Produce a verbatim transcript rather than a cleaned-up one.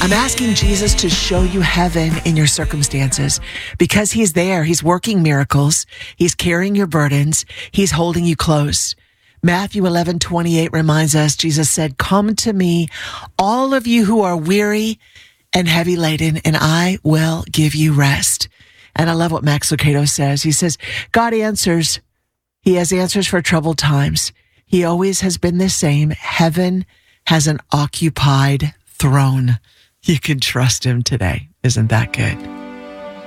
I'm asking Jesus to show you heaven in your circumstances because he's there. He's working miracles. He's carrying your burdens. He's holding you close. Matthew eleven twenty-eight reminds us, Jesus said, "Come to me, all of you who are weary and heavy laden, and I will give you rest." And I love what Max Lucado says. He says, God answers. He has answers for troubled times. He always has been the same. Heaven has an occupied throne. You can trust him today. Isn't that good?